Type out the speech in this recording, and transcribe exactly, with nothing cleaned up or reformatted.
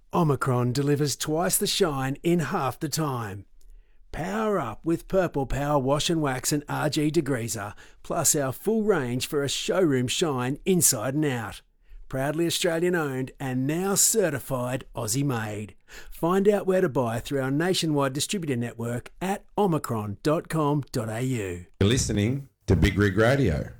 Omicron delivers twice the shine in half the time. Power up with Purple Power Wash and Wax and R G Degreaser, plus our full range for a showroom shine inside and out. Proudly Australian owned and now certified Aussie made. Find out where to buy through our nationwide distributor network at omicron dot com dot a u. You're listening to Big Rig Radio.